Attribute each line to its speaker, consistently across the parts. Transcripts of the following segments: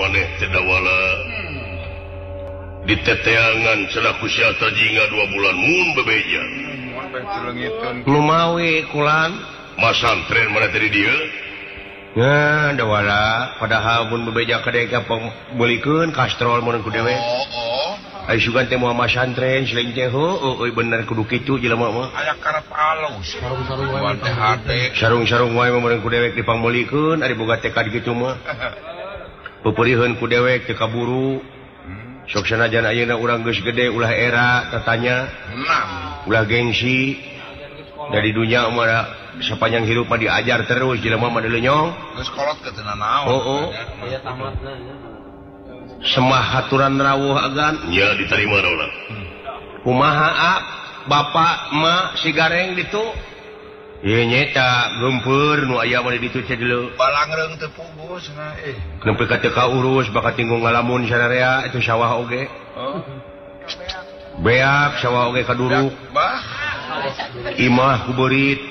Speaker 1: maneh tedawala diteteangan cenah kusiata jinga 2 bulan mun bebeja
Speaker 2: lumawi kulan
Speaker 1: masantren mana tadi dia
Speaker 2: ya dawala padahal mun bebeja kadeka pembelikeun kastrol mun ku dewe ai sugan teh moal masantren selain teh euy bener kudu kitu jelema mah
Speaker 3: aya karep alus sarung-sarung teh hade
Speaker 2: sarung-sarung wae mun ku dewek dipangbolikeun ari boga tekad kitu mah peupeurieun ku dewek teu kaburu sok sanajan ayeuna urang geus gede ulah era tatanya ulah gengsi dari dunia mah sapanjang hirup mah diajar terus jelema mah lenyong
Speaker 3: geus kolot ke teu naon
Speaker 2: aya tamatna semah haturan rawuh agan
Speaker 1: nya diterima daula
Speaker 2: kumaha bapak ma si gareng ditu ieu nyeta geumpeur nu aya mah ditu teh deuleu
Speaker 3: balangreung teu pugus na
Speaker 2: nempi ka teu kaurus bakat tinggal ngalamun sararea itu sawah oge beak sawah oge kaduruk
Speaker 3: bah
Speaker 2: imah ku beurit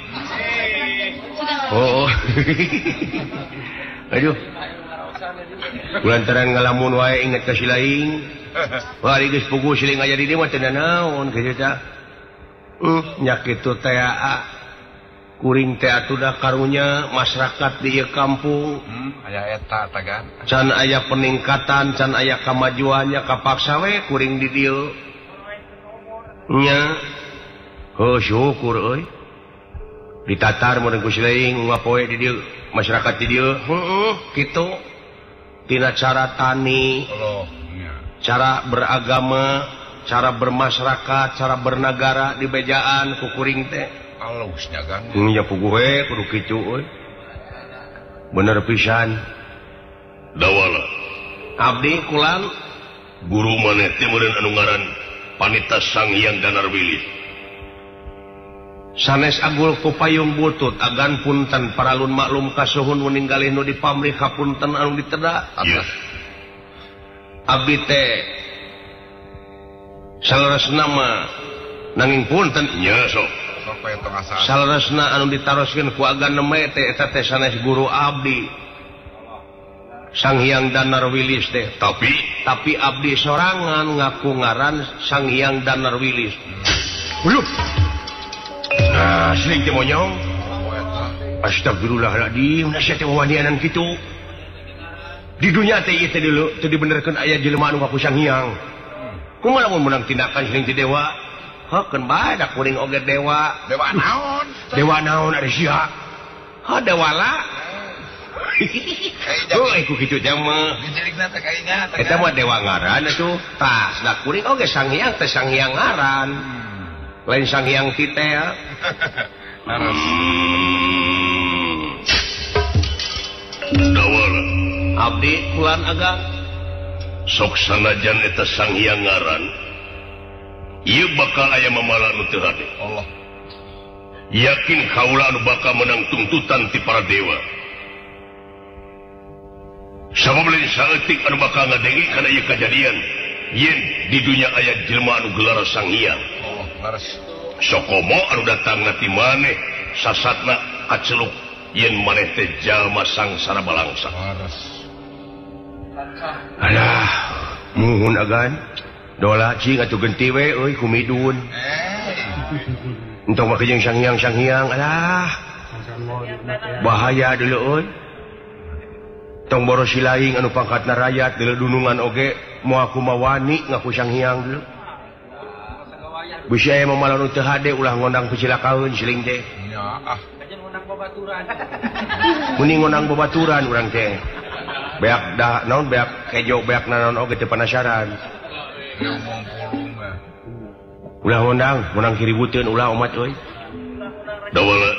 Speaker 2: aduh kulantaran ngalamun wae inget ka silaing wah geus puguh siling aya di dieu mah teu naon kitu teh nya kitu teh kuring teh atuh karunya masyarakat di ieu kampung
Speaker 3: aya eta tagan
Speaker 2: can aya peningkatan can aya kamajuannya kapaksa we kuring di dieu nya syukur euy ditatar mun ku silaing ngapoe di dieu masyarakat di dieu kitu tina cara tani cara beragama cara bermasyarakat cara bernegara di bejaan ku kuring teh
Speaker 3: alusnya kan
Speaker 2: nya puguh we kudu kitu euy bener pisan
Speaker 1: dawala
Speaker 2: abdi kulang
Speaker 1: guru maneh teh meureun anu ngaran Panita Sanghyang Danar Wilis
Speaker 2: sanes agul ku payung butut agan punten paralun maklum kasuhun meninggalih nu dipamrih kapunten anu ditedak
Speaker 1: yes.
Speaker 2: abdi teh salaresna mah nanging punten
Speaker 1: nya sok
Speaker 2: salaresna anu ditaroskeun ku agan neme teh eta teh sanes guru abdi Sanghyang Danar Wilis teh tapi abdi sorangan ngaku ngaran Sanghyang Danar Wilis nah sering teh monyong astagfirullahaladzim nasihat teh wawanianan kitu di dunia teh ieu teh deuleu teu dibenerkeun aya jelema anu ngaku Sanghyang kumaha lamun meunang tindakan sering ti dewa heukeun bae da kuring oge dewa naon ari sia dewala ku kitu teh mah eta mah dewa ngaran atuh tah da kuring oge Sanghyang teh Sanghyang ngaran lain Sanghyang ti teh
Speaker 1: dawala
Speaker 2: abdi kulan agang
Speaker 1: sok sanajan eta Sanghyang ngaran ieu bakal aya mamala nu teu hade
Speaker 3: Allah
Speaker 1: yakin kaula anu bakal menang tuntutan ti para dewa sabab lain saeutik anu bakal ngadengi kana ieu kajadian yen di dunia aya jelema anu gelar Sanghyang
Speaker 3: Allah laras
Speaker 1: sokomo anu datang ti maneh sasatna kaceluk yen maneh teh jalma sangsara balangsa
Speaker 2: alah muhun agan dola cing atuh genti we euy kumidun entong make jeung Sanghyang alah bahaya deuleu euy tong boros silaing anu pangkatna rakyat deuleu dunungan oge moal kumawani ngaku Sanghyang deuleu bisa aya mamala nu teu hade ulah ngondang picilakaeun siling teh
Speaker 3: nya
Speaker 2: mending ngondang babaturan urang teh beak dah naon beak kejo beak naon oge teu penasaran ulah ngondang kiributeun ulah umat euy
Speaker 1: dawala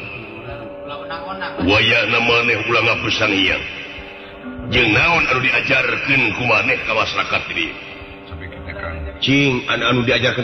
Speaker 1: wayahna maneh ulah ngaku Sanghyang jeung naon anu diajarkeun ku maneh ka masyarakat ieu
Speaker 2: cing anu diajarkeun